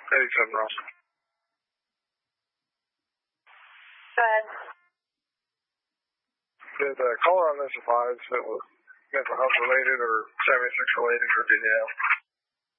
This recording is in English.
87 Ross. Go ahead. Did the caller on this advise if it was mental health related or 76 related, or did you have?